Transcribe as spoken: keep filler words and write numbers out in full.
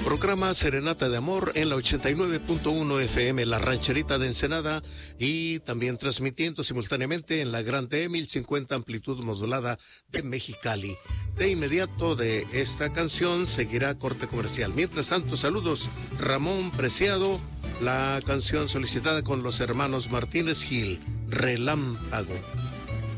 programa Serenata de Amor en la ochenta y nueve punto uno F M, La Rancherita de Ensenada, y también transmitiendo simultáneamente en la Grande mil cincuenta amplitud modulada de Mexicali. De inmediato de esta canción seguirá corte comercial. Mientras tanto, saludos, Ramón Preciado, la canción solicitada con los hermanos Martínez Gil, Relámpago.